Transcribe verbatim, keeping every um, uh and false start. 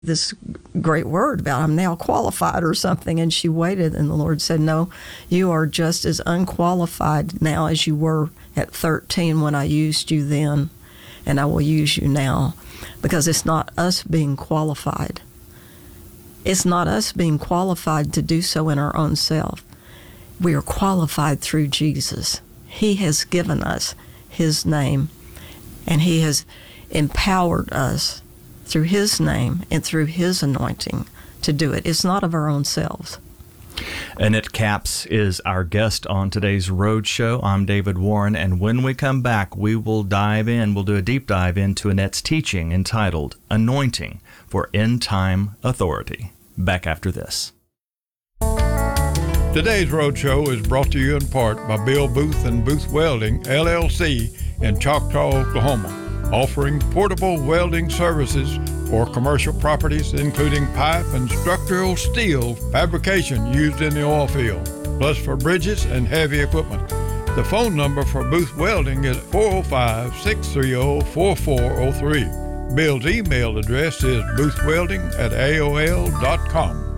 this great word about I'm now qualified or something. And she waited, and the Lord said, no, you are just as unqualified now as you were at thirteen when I used you then, and I will use you now. Because it's not us being qualified. It's not us being qualified to do so in our own self. We are qualified through Jesus. He has given us his name, and he has empowered us through his name and through his anointing to do it. It's not of our own selves. Annette Capps is our guest on today's Road Show. I'm David Warren, and when we come back, we will dive in, we'll do a deep dive into Annette's teaching entitled Anointing for End Time Authority. Back after this. Today's Road Show is brought to you in part by Bill Booth and Booth Welding, L L C, in Choctaw, Oklahoma, offering portable welding services for commercial properties, including pipe and structural steel fabrication used in the oil field, plus for bridges and heavy equipment. The phone number for Booth Welding is four oh five, six three oh, four four oh three. Bill's email address is boothwelding at A O L dot com.